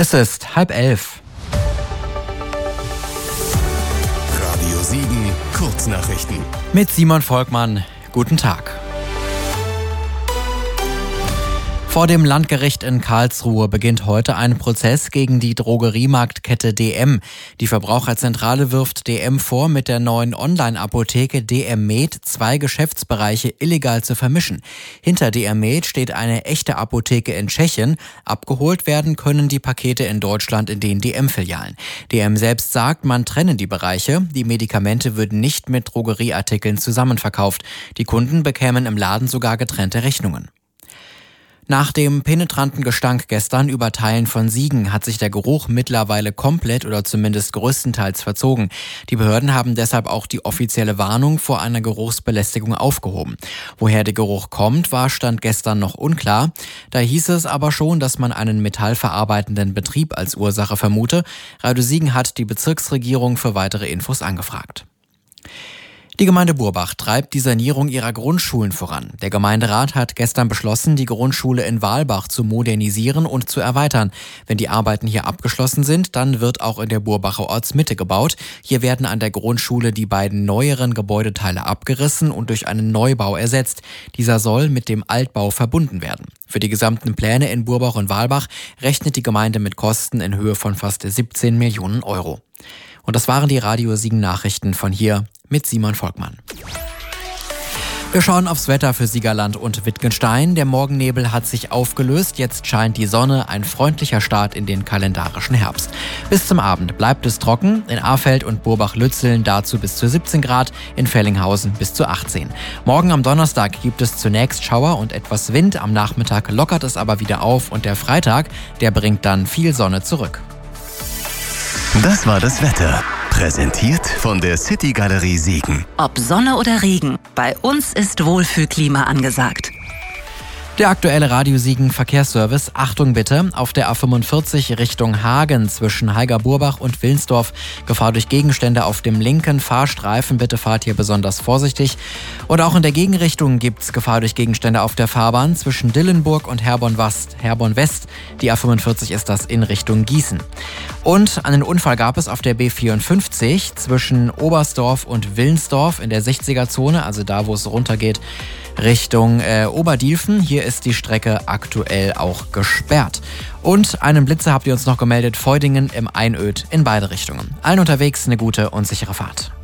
Es ist 10:30. Radio Siegen, Kurznachrichten. Mit Simon Volkmann. Guten Tag. Vor dem Landgericht in Karlsruhe beginnt heute ein Prozess gegen die Drogeriemarktkette DM. Die Verbraucherzentrale wirft DM vor, mit der neuen Online-Apotheke DM Med 2 Geschäftsbereiche illegal zu vermischen. Hinter DM Med steht eine echte Apotheke in Tschechien. Abgeholt werden können die Pakete in Deutschland in den DM-Filialen. DM selbst sagt, man trenne die Bereiche. Die Medikamente würden nicht mit Drogerieartikeln zusammenverkauft. Die Kunden bekämen im Laden sogar getrennte Rechnungen. Nach dem penetranten Gestank gestern über Teilen von Siegen hat sich der Geruch mittlerweile komplett oder zumindest größtenteils verzogen. Die Behörden haben deshalb auch die offizielle Warnung vor einer Geruchsbelästigung aufgehoben. Woher der Geruch kommt, war Stand gestern noch unklar. Da hieß es aber schon, dass man einen metallverarbeitenden Betrieb als Ursache vermute. Radio Siegen hat die Bezirksregierung für weitere Infos angefragt. Die Gemeinde Burbach treibt die Sanierung ihrer Grundschulen voran. Der Gemeinderat hat gestern beschlossen, die Grundschule in Walbach zu modernisieren und zu erweitern. Wenn die Arbeiten hier abgeschlossen sind, dann wird auch in der Burbacher Ortsmitte gebaut. Hier werden an der Grundschule die beiden neueren Gebäudeteile abgerissen und durch einen Neubau ersetzt. Dieser soll mit dem Altbau verbunden werden. Für die gesamten Pläne in Burbach und Walbach rechnet die Gemeinde mit Kosten in Höhe von fast 17 Millionen Euro. Und das waren die Radio Siegen Nachrichten von hier mit Simon Volkmann. Wir schauen aufs Wetter für Siegerland und Wittgenstein. Der Morgennebel hat sich aufgelöst. Jetzt scheint die Sonne, ein freundlicher Start in den kalendarischen Herbst. Bis zum Abend bleibt es trocken. In Afeld und Burbach-Lützeln dazu bis zu 17 Grad, in Fellinghausen bis zu 18. Morgen am Donnerstag gibt es zunächst Schauer und etwas Wind. Am Nachmittag lockert es aber wieder auf und der Freitag, der bringt dann viel Sonne zurück. Das war das Wetter. Präsentiert von der City Galerie Siegen. Ob Sonne oder Regen, bei uns ist Wohlfühlklima angesagt. Der aktuelle Radio Siegen Verkehrsservice. Achtung bitte, auf der A45 Richtung Hagen zwischen Haiger-Burbach und Wilnsdorf. Gefahr durch Gegenstände auf dem linken Fahrstreifen. Bitte fahrt hier besonders vorsichtig. Und auch in der Gegenrichtung gibt's Gefahr durch Gegenstände auf der Fahrbahn zwischen Dillenburg und Herborn-West. Die A45 ist das in Richtung Gießen. Und einen Unfall gab es auf der B54 zwischen Oberstdorf und Wilnsdorf in der 60er-Zone, also da, wo es runtergeht, Richtung Oberdielfen. Hier ist die Strecke aktuell auch gesperrt. Und einen Blitzer habt ihr uns noch gemeldet, Feudingen im Einöd in beide Richtungen. Allen unterwegs eine gute und sichere Fahrt.